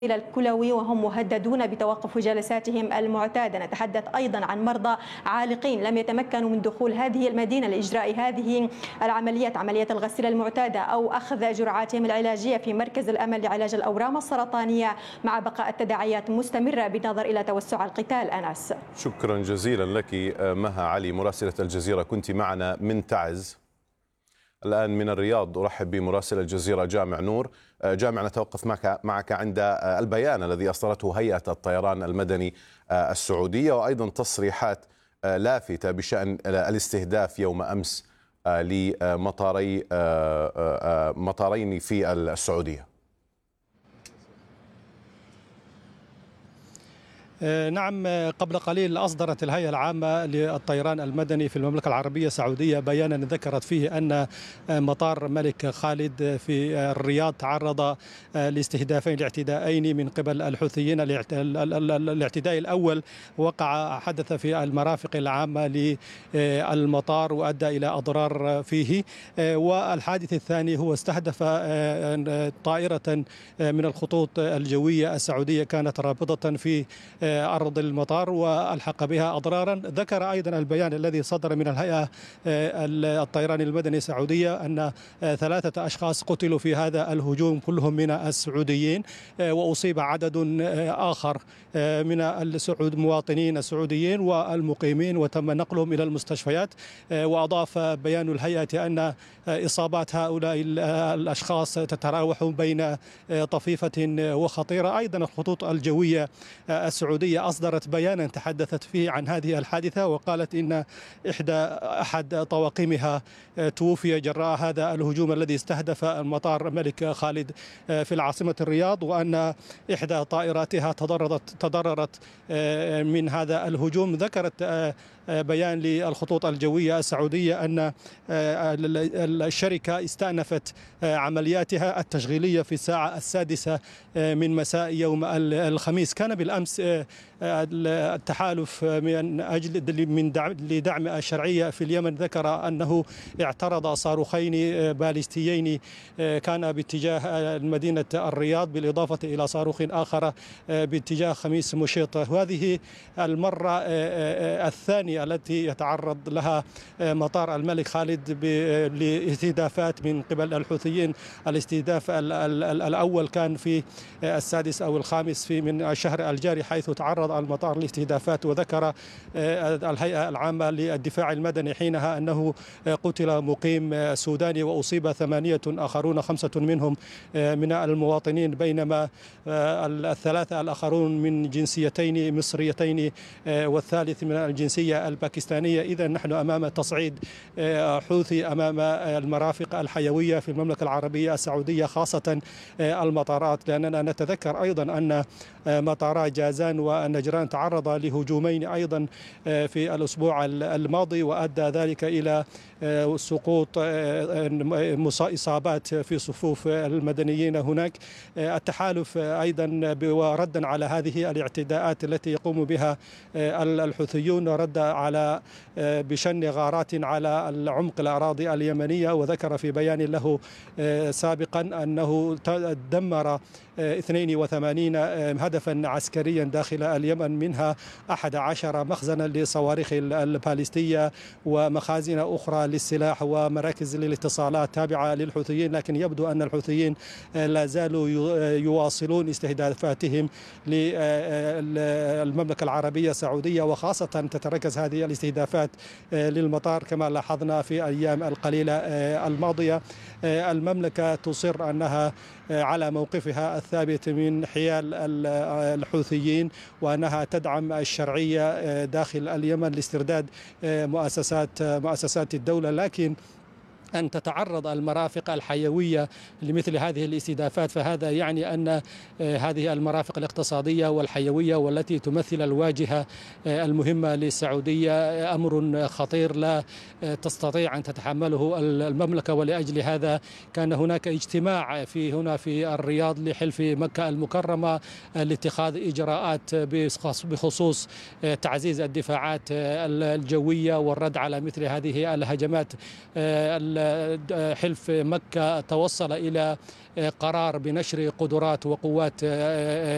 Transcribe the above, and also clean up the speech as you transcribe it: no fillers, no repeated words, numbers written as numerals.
الكلوي وهم مهددون بتوقف جلساتهم المعتادة. نتحدث أيضا عن مرضى عالقين لم يتمكنوا من دخول هذه المدينة لإجراء هذه العمليات، عملية الغسيل المعتادة أو أخذ جرعاتهم العلاجية في مركز الأمل لعلاج الأورام السرطانية، مع بقاء التداعيات مستمرة بالنظر إلى توسع القتال. أنس، شكرا جزيلا لك مها علي مراسلة الجزيرة، كنت معنا من تعز. الآن من الرياض أرحب بمراسل الجزيرة جامع نور. جامع، نتوقف معك عند البيان الذي أصدرته هيئة الطيران المدني السعودية، وأيضا تصريحات لافتة بشأن الاستهداف يوم أمس مطارين في السعودية. نعم، قبل قليل أصدرت الهيئة العامة للطيران المدني في المملكة العربية السعودية بيانا ذكرت فيه أن مطار الملك خالد في الرياض تعرض لاستهدافين لاعتدائين من قبل الحوثيين. الاعتداء الأول حدث في المرافق العامة للمطار وأدى إلى أضرار فيه، والحادث الثاني هو استهدف طائرة من الخطوط الجوية السعودية كانت رابطة في أرض المطار وألحق بها أضرارا. ذكر أيضا البيان الذي صدر من الهيئة الطيران المدني السعودية أن 3 أشخاص قتلوا في هذا الهجوم كلهم من السعوديين، وأصيب عدد آخر من المواطنين السعوديين والمقيمين وتم نقلهم إلى المستشفيات. وأضاف بيان الهيئة أن إصابات هؤلاء الأشخاص تتراوح بين طفيفة وخطيرة. أيضا الخطوط الجوية السعودية أصدرت بيانا تحدثت فيه عن هذه الحادثة، وقالت إن أحد طواقمها توفي جراء هذا الهجوم الذي استهدف المطار الملك خالد في العاصمة الرياض، وأن إحدى طائراتها تضررت من هذا الهجوم. ذكرت بيان للخطوط الجوية السعودية أن الشركة استأنفت عملياتها التشغيلية في الساعة 6 من مساء يوم الخميس. كان بالأمس التحالف من أجل لدعم الشرعية في اليمن ذكر أنه اعترض صاروخين باليستيين كان باتجاه مدينة الرياض، بالإضافة إلى صاروخ آخر باتجاه خميس مشيط. وهذه المرة الثانية التي يتعرض لها مطار الملك خالد لاستهدافات من قبل الحوثيين. الاستهداف الأول كان في 6 أو 5 من الشهر الجاري، حيث تعرض المطار لاستهدافات. وذكر الهيئة العامة للدفاع المدني حينها أنه قتل مقيم سوداني وأصيب 8 آخرون، 5 منهم من المواطنين، بينما 3 الآخرون من جنسيتين مصريتين والثالث من الجنسية الباكستانية. إذا نحن أمام تصعيد حوثي أمام المرافق الحيوية في المملكة العربية السعودية، خاصة المطارات، لأننا نتذكر أيضا أن مطارا جازان ونجران تعرض لهجومين أيضا في الأسبوع الماضي، وأدى ذلك إلى سقوط إصابات في صفوف المدنيين هناك. التحالف أيضا وردا على هذه الاعتداءات التي يقوم بها الحوثيون رد على بشن غارات على العمق الأراضي اليمنية. وذكر في بيان له سابقا أنه دمر 82 هدفا عسكريا داخل اليمن، منها 11 مخزنا للصواريخ الباليستية ومخازن أخرى للسلاح ومراكز للاتصالات تابعة للحوثيين. لكن يبدو أن الحوثيين لا زالوا يواصلون استهدافاتهم للمملكة العربية السعودية، وخاصة تتركز هذه الاستهدافات للمطار كما لاحظنا في الأيام القليلة الماضية. المملكة تصر أنها على موقفها الثابت من حيال الحوثيين، وأنها تدعم الشرعية داخل اليمن لاسترداد مؤسسات الدولة. لكن أن تتعرض المرافق الحيوية لمثل هذه الاستهدافات فهذا يعني أن هذه المرافق الاقتصادية والحيوية والتي تمثل الواجهة المهمة للسعودية أمر خطير لا تستطيع أن تتحمله المملكة. ولأجل هذا كان هناك اجتماع هنا في الرياض لحلف مكة المكرمة لاتخاذ إجراءات بخصوص تعزيز الدفاعات الجوية والرد على مثل هذه الهجمات. حلف مكة توصل إلى قرار بنشر قدرات وقوات